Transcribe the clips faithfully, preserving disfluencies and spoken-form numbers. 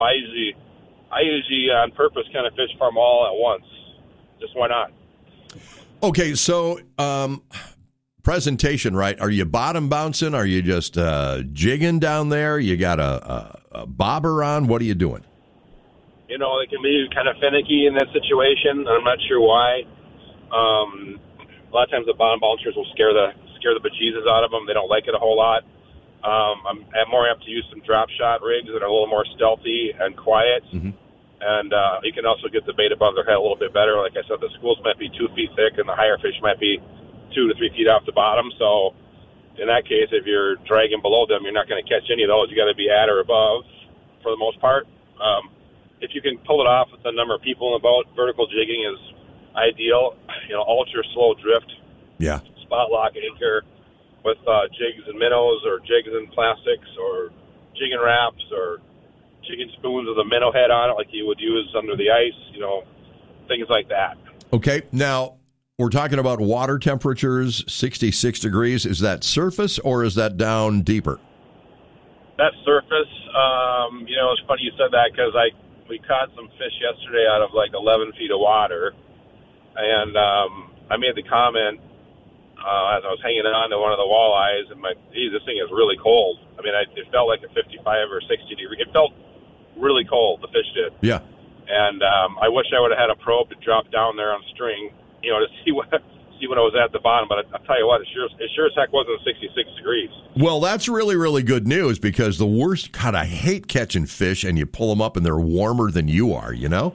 I usually, I usually on purpose kind of fish farm all at once. Just why not? Okay, so um, presentation, right? Are you bottom bouncing? Are you just uh, jigging down there? You got a, a, a bobber on? What are you doing? You know, it can be kind of finicky in that situation, and I'm not sure why. Um, a lot of times the bottom bouncers will scare the scare the bejesus out of them. They don't like it a whole lot. Um, I'm, I'm more apt to use some drop shot rigs that are a little more stealthy and quiet. Mm-hmm. And uh, you can also get the bait above their head a little bit better. Like I said, the schools might be two feet thick and the higher fish might be two to three feet off the bottom. So in that case, if you're dragging below them, you're not going to catch any of those. You got to be at or above for the most part. Um, if you can pull it off with the number of people in the boat, vertical jigging is ideal. You know, ultra slow drift. Yeah. Spot lock anchor with uh, jigs and minnows or jigs and plastics or jigging wraps or jigging spoons with a minnow head on it like you would use under the ice, you know, things like that. Okay. Now, we're talking about water temperatures, sixty-six degrees. Is that surface or is that down deeper? That's surface. Um, you know, it's funny you said that because I we caught some fish yesterday out of like eleven feet of water. And um, I made the comment Uh, as I was hanging on to one of the walleyes, and my, geez, this thing is really cold. I mean, I, it felt like a fifty-five or sixty degree. It felt really cold, the fish did. Yeah. And um, I wish I would have had a probe to drop down there on string, you know, to see what see when I was at the bottom. But I, I'll tell you what, it sure, it sure as heck wasn't sixty-six degrees. Well, that's really, really good news because the worst, God, I hate catching fish and you pull them up and they're warmer than you are, you know?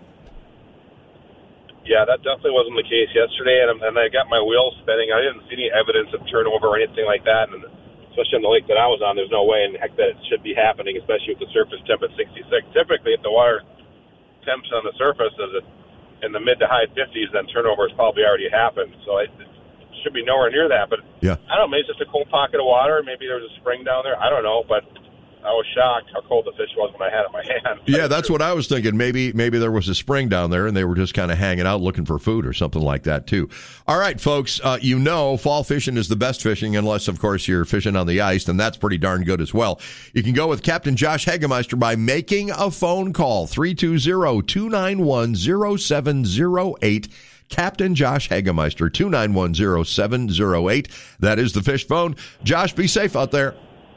Yeah, that definitely wasn't the case yesterday, and, and I got my wheels spinning. I didn't see any evidence of turnover or anything like that, and especially on the lake that I was on, there's no way in heck that it should be happening, especially with the surface temp at sixty-six. Typically, if the water temps on the surface is in the mid to high fifties, then turnover has probably already happened. So it, it should be nowhere near that. But yeah. I don't know, maybe it's just a cold pocket of water. Maybe there was a spring down there. I don't know, but I was shocked how cold the fish was when I had it in my hand. Yeah, that's what I was thinking. Maybe maybe there was a spring down there and they were just kind of hanging out looking for food or something like that, too. All right, folks, uh, you know fall fishing is the best fishing unless, of course, you're fishing on the ice, and that's pretty darn good as well. You can go with Captain Josh Hagemeister by making a phone call, three two zero, two nine one, zero seven zero eight. Captain Josh Hagemeister, two nine one, zero seven zero eight. That is the fish phone. Josh, be safe out there.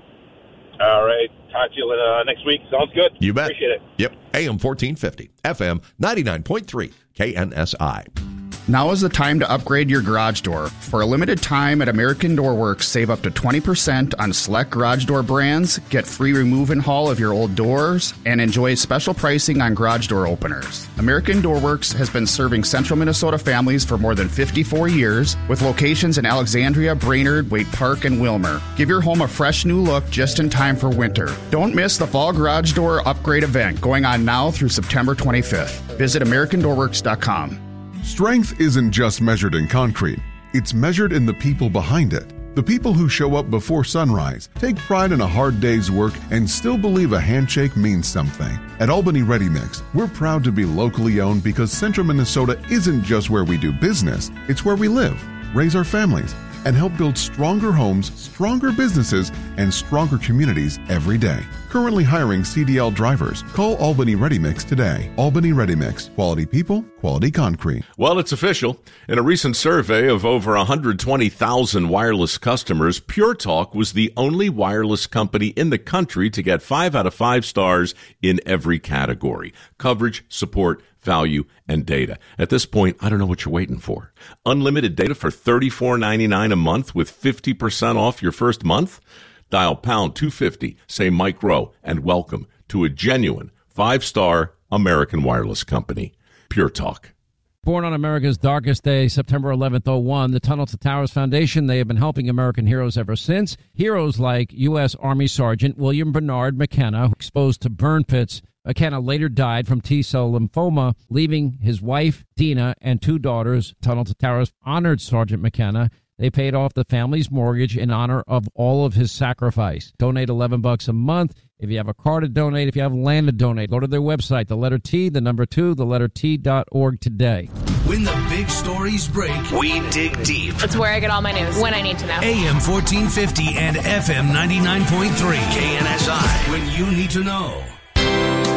All right. Talk to you uh, next week. Sounds good. You bet. Appreciate it. Yep. A M fourteen fifty, F M ninety-nine point three, K N S I. Now is the time to upgrade your garage door. For a limited time at American Door Works, save up to twenty percent on select garage door brands, get free remove and haul of your old doors, and enjoy special pricing on garage door openers. American Door Works has been serving central Minnesota families for more than fifty-four years, with locations in Alexandria, Brainerd, Waite Park, and Wilmer. Give your home a fresh new look just in time for winter. Don't miss the Fall Garage Door Upgrade event going on now through September twenty-fifth. Visit American Door Works dot com. Strength isn't just measured in concrete. It's measured in the people behind it. The people who show up before sunrise, take pride in a hard day's work, and still believe a handshake means something. At Albany Ready Mix, we're proud to be locally owned because Central Minnesota isn't just where we do business, it's where we live, raise our families, and help build stronger homes, stronger businesses, and stronger communities every day. Currently hiring C D L drivers. Call Albany Ready Mix today. Albany Ready Mix. Quality people, quality concrete. Well, it's official. In a recent survey of over one hundred twenty thousand wireless customers, Pure Talk was the only wireless company in the country to get five out of five stars in every category: coverage, support, value, and data. At this point, I don't know what you're waiting for. Unlimited data for thirty-four ninety-nine a month with fifty percent off your first month? Dial pound two fifty, say Mike Rowe, and welcome to a genuine five-star American wireless company. Pure Talk. Born on America's darkest day, September eleventh, oh one, the Tunnel to Towers Foundation, they have been helping American heroes ever since. Heroes like U S. Army Sergeant William Bernard McKenna, exposed to burn pits. McKenna later died from T-cell lymphoma, leaving his wife, Dina, and two daughters. Tunnel to Towers honored Sergeant McKenna. They paid off the family's mortgage in honor of all of his sacrifice. Donate eleven bucks a month. If you have a car to donate, if you have land to donate, go to their website, the letter T, the number two, the letter T dot org today. When the big stories break, we dig deep. That's where I get all my news, when I need to know. A M fourteen fifty and F M ninety-nine point three. K N S I. When you need to know.